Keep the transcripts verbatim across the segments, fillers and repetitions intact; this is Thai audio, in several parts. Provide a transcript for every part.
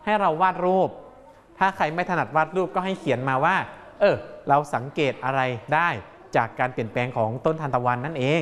ให้เราวาดรูปถ้าใครไม่ถนัดวาดรูปก็ให้เขียนมาว่าเออเราสังเกตอะไรได้จากการเปลี่ยนแปลงของต้นทานตะวันนั่นเอง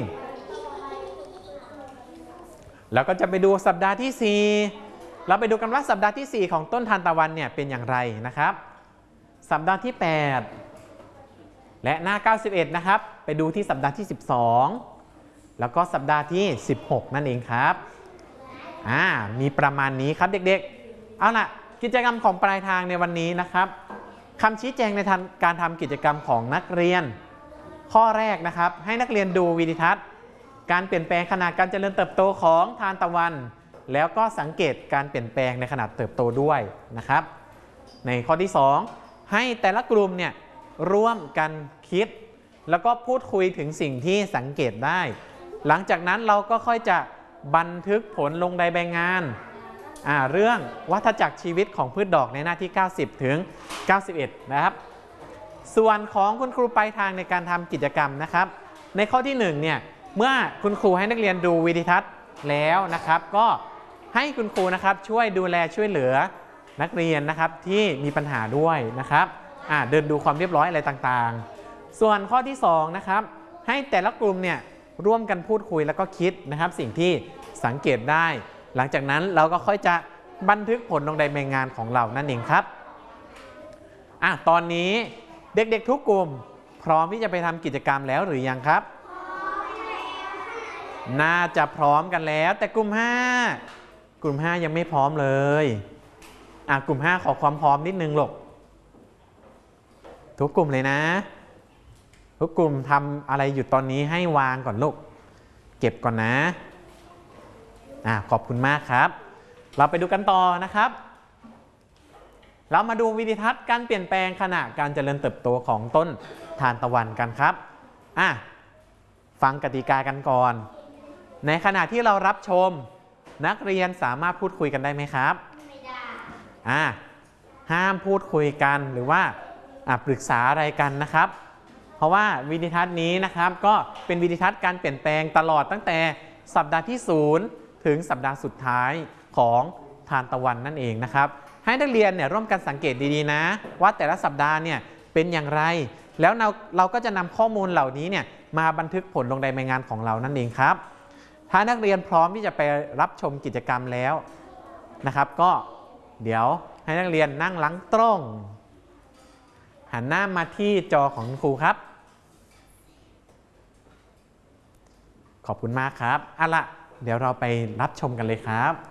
แล้วก็จะไปดูสัปดาห์ที่สี่เราไปดูกันว่าสัปดาห์ที่สี่ของต้นทานตะวันเนี่ยเป็นอย่างไรนะครับสัปดาห์ที่แปดและหน้าเก้าสิบเอ็ดนะครับไปดูที่สัปดาห์ที่สิบสองแล้วก็สัปดาห์ที่สิบหกนั่นเองครับอ่ามีประมาณนี้ครับเด็กๆเอาล่ะกิจกรรมของปลายทางในวันนี้นะครับคำชี้แจงในการทำกิจกรรมของนักเรียนข้อแรกนะครับให้นักเรียนดูวิดีทัศน์การเปลี่ยนแปลงขนาดการเจริญเติบโตของทานตะวันแล้วก็สังเกตการเปลี่ยนแปลงในขนาดเติบโตด้วยนะครับในข้อที่สองให้แต่ละกลุ่มเนี่ยร่วมกันคิดแล้วก็พูดคุยถึงสิ่งที่สังเกตได้หลังจากนั้นเราก็ค่อยจะบันทึกผลลงในใบงานอ่าเรื่องวัฏจักรชีวิตของพืชดอกในหน้าที่เก้าสิบถึงเก้าสิบเอ็ดนะครับส่วนของคุณครูปลายทางในการทำกิจกรรมนะครับในข้อที่หนึ่งเนี่ยเมื่อคุณครูให้นักเรียนดูวิดีทัศน์แล้วนะครับก็ให้คุณครูนะครับช่วยดูแลช่วยเหลือนักเรียนนะครับที่มีปัญหาด้วยนะครับอ่าเดินดูความเรียบร้อยอะไรต่างๆส่วนข้อที่สองนะครับให้แต่ละกลุ่มเนี่ยร่วมกันพูดคุยแล้วก็คิดนะครับสิ่งที่สังเกตได้หลังจากนั้นเราก็ค่อยจะบันทึกผลลงในใบงานของเรานั่นเองครับอ่ะตอนนี้เด็กๆทุกกลุ่มพร้อมที่จะไปทำกิจกรรมแล้วหรือยังครับน่าจะพร้อมกันแล้วแต่กลุ่มห้ากลุ่มห้ายังไม่พร้อมเลยอ่ะกลุ่มห้าขอความพร้อมนิดนึงลูกทุกกลุ่มเลยนะทุกกลุ่มทำอะไรอยู่ตอนนี้ให้วางก่อนลูกเก็บก่อนนะอ่ะขอบคุณมากครับเราไปดูกันต่อนะครับเรามาดูวิดีทัศน์การเปลี่ยนแปลงขณะการเจริญเติบโตของต้นทานตะวันกันครับอ่ะฟังกติกากันก่อนในขณะที่เรารับชมนักเรียนสามารถพูดคุยกันได้ไหมครับไม่ได้อ่ะห้ามพูดคุยกันหรือว่าอ่ะปรึกษาอะไรกันนะครับเพราะว่าวิดีทัศน์นี้นะครับก็เป็นวิดีทัศน์การเปลี่ยนแปลงตลอดตั้งแต่สัปดาห์ที่ศูนย์ถึงสัปดาห์สุดท้ายของทานตะวันนั่นเองนะครับให้นักเรียนเนี่ยร่วมกันสังเกตดีๆนะว่าแต่ละสัปดาห์เนี่ยเป็นอย่างไรแล้วเราเราก็จะนำข้อมูลเหล่านี้เนี่ยมาบันทึกผลลงในใบงานของเรานั่นเองครับถ้านักเรียนพร้อมที่จะไปรับชมกิจกรรมแล้วนะครับก็เดี๋ยวให้นักเรียนนั่งหลังตรงหันหน้ามาที่จอของครูครับขอบคุณมากครับเอาล่ะเดี๋ยวเราไปรับชมกันเลยครับ